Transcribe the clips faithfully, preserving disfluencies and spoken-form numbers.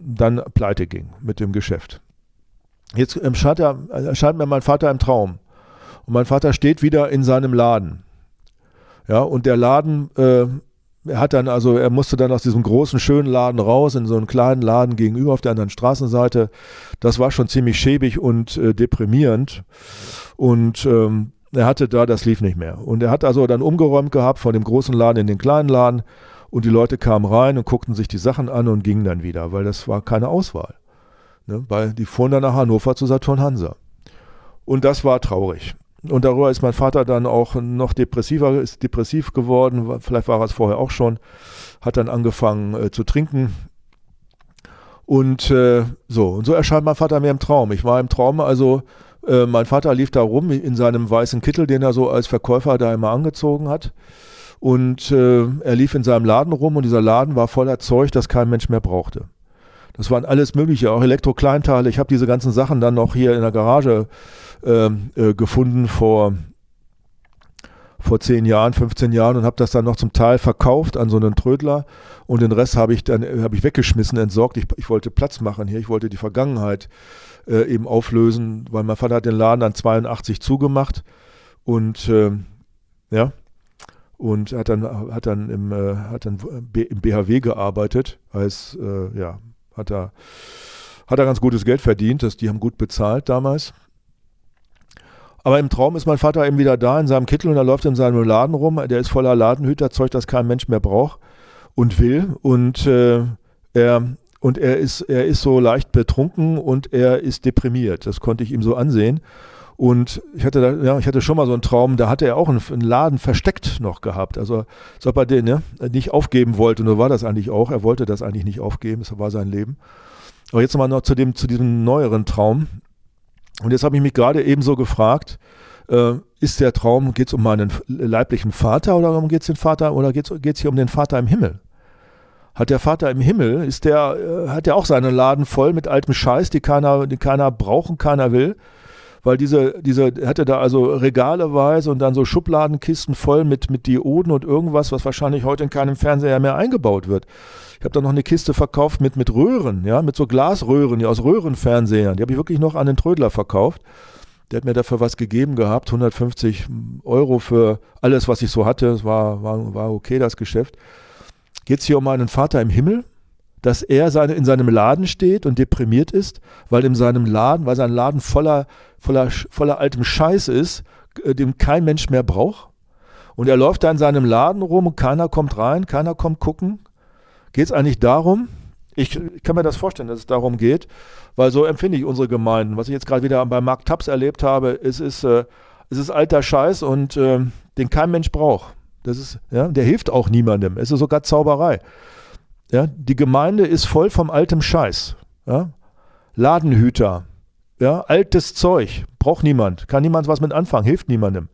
dann pleite ging mit dem Geschäft. Jetzt erscheint, er, erscheint mir mein Vater im Traum. Und mein Vater steht wieder in seinem Laden. Ja, und der Laden, äh, er hat dann, also er musste dann aus diesem großen, schönen Laden raus, in so einen kleinen Laden gegenüber auf der anderen Straßenseite. Das war schon ziemlich schäbig und äh, deprimierend. Und ähm, er hatte da, das lief nicht mehr. Und er hat also dann umgeräumt gehabt von dem großen Laden in den kleinen Laden. Und die Leute kamen rein und guckten sich die Sachen an und gingen dann wieder, weil das war keine Auswahl. Ne? Weil die fuhren dann nach Hannover zu Saturn Hansa. Und das war traurig. Und darüber ist mein Vater dann auch noch depressiver, ist depressiv geworden, vielleicht war er es vorher auch schon, hat dann angefangen äh, zu trinken. Und äh, so, und so erscheint mein Vater mir im Traum. Ich war im Traum, also äh, mein Vater lief da rum in seinem weißen Kittel, den er so als Verkäufer da immer angezogen hat. Und äh, er lief in seinem Laden rum und dieser Laden war voller Zeug, das kein Mensch mehr brauchte. Das waren alles Mögliche, auch Elektrokleinteile. Ich habe diese ganzen Sachen dann noch hier in der Garage äh, äh, gefunden vor, vor zehn Jahren, fünfzehn Jahren und habe das dann noch zum Teil verkauft an so einen Trödler und den Rest habe ich dann habe ich weggeschmissen, entsorgt. Ich, ich wollte Platz machen hier, ich wollte die Vergangenheit äh, eben auflösen, weil mein Vater hat den Laden dann zweiundachtzig zugemacht und äh, ja und hat dann hat dann im äh, hat dann im B H W gearbeitet als äh, ja hat er hat er ganz gutes Geld verdient, das, die haben gut bezahlt damals. Aber im Traum ist mein Vater eben wieder da in seinem Kittel und er läuft in seinem Laden rum. Der ist voller Ladenhüterzeug, das kein Mensch mehr braucht und will. Und äh, er und er ist er ist so leicht betrunken und er ist deprimiert. Das konnte ich ihm so ansehen. Und ich hatte da, ja, ich hatte schon mal so einen Traum, da hatte er auch einen, einen Laden versteckt noch gehabt. Also als ob er den ne, nicht aufgeben wollte. Und so war das eigentlich auch. Er wollte das eigentlich nicht aufgeben. Das war sein Leben. Aber jetzt nochmal noch zu dem zu diesem neueren Traum. Und jetzt habe ich mich gerade eben so gefragt, äh, ist der Traum, geht es um meinen leiblichen Vater oder um geht es den Vater oder geht es hier um den Vater im Himmel? Hat der Vater im Himmel, ist der, äh, hat der auch seinen Laden voll mit altem Scheiß, die keiner, die keiner braucht und keiner will? Weil diese, diese, hatte da also regaleweise und dann so Schubladenkisten voll mit, mit Dioden und irgendwas, was wahrscheinlich heute in keinem Fernseher mehr eingebaut wird. Ich habe da noch eine Kiste verkauft mit, mit Röhren, ja, mit so Glasröhren, ja, aus Röhrenfernsehern. Die habe ich wirklich noch an den Trödler verkauft. Der hat mir dafür was gegeben gehabt, hundertfünfzig Euro für alles, was ich so hatte. Es war, war, war okay, das Geschäft. Geht es hier um meinen Vater im Himmel? Dass er seine, in seinem Laden steht und deprimiert ist, weil in seinem Laden, weil sein Laden voller, voller, voller altem Scheiß ist, den kein Mensch mehr braucht. Und er läuft da in seinem Laden rum und keiner kommt rein, keiner kommt gucken. Geht es eigentlich darum, ich, ich kann mir das vorstellen, dass es darum geht, weil so empfinde ich unsere Gemeinden. Was ich jetzt gerade wieder bei Mark Taps erlebt habe, es ist, äh, es ist alter Scheiß und äh, den kein Mensch braucht. Das ist, ja, der hilft auch niemandem. Es ist sogar Zauberei. Ja, die Gemeinde ist voll vom altem Scheiß. Ja? Ladenhüter, ja, altes Zeug, braucht niemand, kann niemand was mit anfangen, hilft niemandem.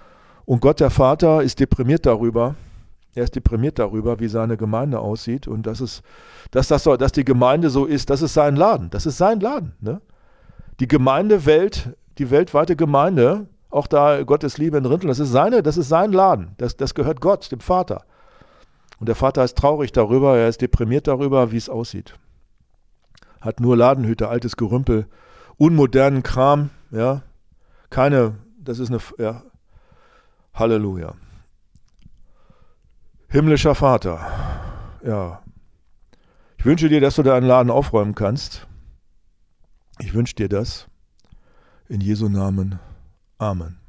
Und Gott der Vater ist deprimiert darüber, er ist deprimiert darüber, wie seine Gemeinde aussieht und dass, es, dass, das so, dass die Gemeinde so ist, das ist sein Laden, das ist sein Laden. Ne? Die Gemeindewelt, die weltweite Gemeinde, auch da Gottes Liebe in Rinteln, das ist seine, das ist sein Laden, das, das gehört Gott, dem Vater. Und der Vater ist traurig darüber, er ist deprimiert darüber, wie es aussieht. Hat nur Ladenhüter, altes Gerümpel, unmodernen Kram, ja, keine, das ist eine, ja, Halleluja. Himmlischer Vater, ja, ich wünsche dir, dass du deinen Laden aufräumen kannst. Ich wünsche dir das. In Jesu Namen. Amen.